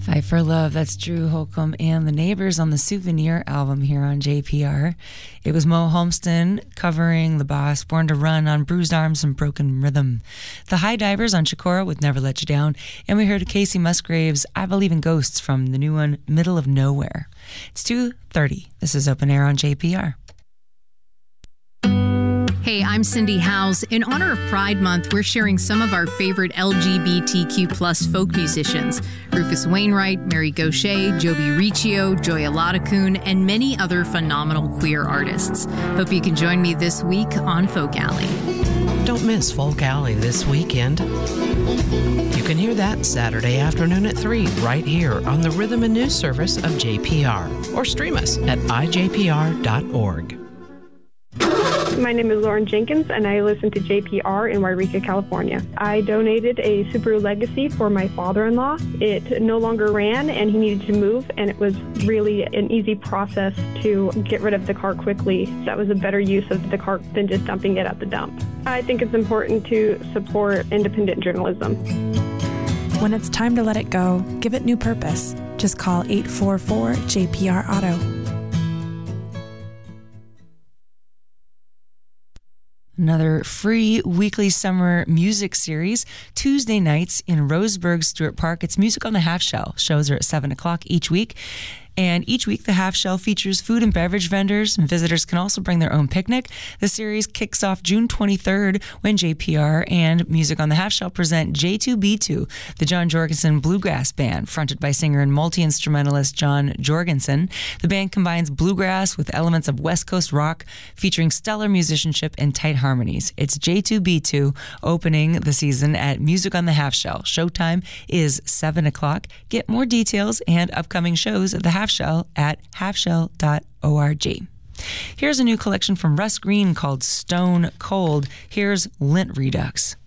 Fight for Love, that's Drew Holcomb and the Neighbors on the Souvenir album here on JPR. It was Mo Holmeston covering The Boss, Born to Run on Bruised Arms and Broken Rhythm. The High Divers on Chikora with Never Let You Down. And we heard Casey Musgraves' I Believe in Ghosts from the new one, Middle of Nowhere. It's 2:30. This is Open Air on JPR. Hey, I'm Cindy Howes. In honor of Pride Month, we're sharing some of our favorite LGBTQ plus folk musicians. Rufus Wainwright, Mary Gauthier, Joby Riccio, Joya Ladakun, and many other phenomenal queer artists. Hope you can join me this week on Folk Alley. Don't miss Folk Alley this weekend. You can hear that Saturday afternoon at 3 right here on the Rhythm and News Service of JPR, or stream us at ijpr.org. My name is Lauren Jenkins, and I listen to JPR in Wairika, California. I donated a Subaru Legacy for my father-in-law. It no longer ran, and he needed to move, and it was really an easy process to get rid of the car quickly. That was a better use of the car than just dumping it at the dump. I think it's important to support independent journalism. When it's time to let it go, give it new purpose. Just call 844-JPR-AUTO. Another free weekly summer music series, Tuesday nights in Roseburg, Stewart Park. It's Music on the Half Shell. Shows are at 7 o'clock each week. And each week, the Half Shell features food and beverage vendors, and visitors can also bring their own picnic. The series kicks off June 23rd when JPR and Music on the Half Shell present J2B2, the John Jorgensen Bluegrass Band, fronted by singer and multi-instrumentalist John Jorgensen. The band combines bluegrass with elements of West Coast rock, featuring stellar musicianship and tight harmonies. It's J2B2 opening the season at Music on the Half Shell. Showtime is 7 o'clock. Get more details and upcoming shows at the Half Shell at halfshell.org. Here's a new collection from Russ Green called Stone Cold. Here's Lint Redux.